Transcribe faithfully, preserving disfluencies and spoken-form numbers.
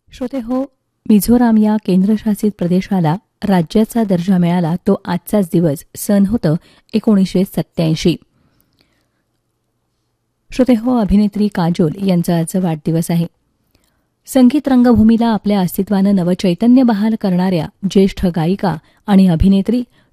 श्रोते हो, मिझोराम या केंद्रशासित प्रदेशाला राज्याचा दर्जा मिळाला तो आजचाच दिवस. सन होतं एकोणीसशे सत्याऐंशी. श्रोते हो, अभिनेत्री काजोल यांचा आज वाढदिवस आहे. संगीत रंगभूमीला आपल्या अस्तित्वानं नवचैतन्य बहाल करणाऱ्या ज्येष्ठ गायिका आणि अभिनेत्री